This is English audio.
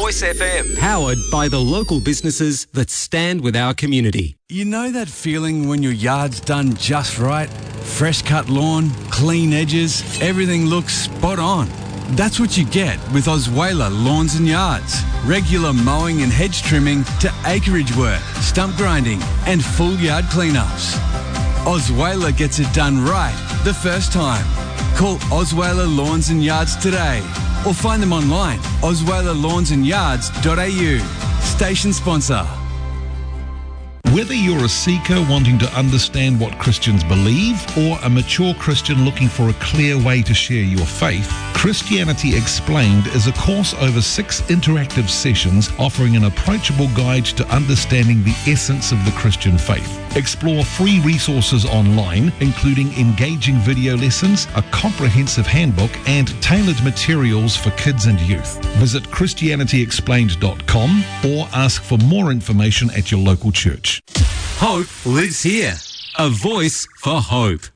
Voice FM. Powered by the local businesses that stand with our community. You know that feeling when your yard's done just right? Fresh cut lawn, clean edges, everything looks spot on. That's what you get with Osweiler Lawns and Yards. Regular mowing and hedge trimming to acreage work, stump grinding and full yard cleanups. Osweiler gets it done right the first time. Call Osweiler Lawns and Yards today or find them online, osweilerlawnsandYards.au. Station sponsor. Whether you're a seeker wanting to understand what Christians believe or a mature Christian looking for a clear way to share your faith, Christianity Explained is a course over 6 interactive sessions offering an approachable guide to understanding the essence of the Christian faith. Explore free resources online, including engaging video lessons, a comprehensive handbook, and tailored materials for kids and youth. Visit ChristianityExplained.com or ask for more information at your local church. Hope lives here. A voice for hope.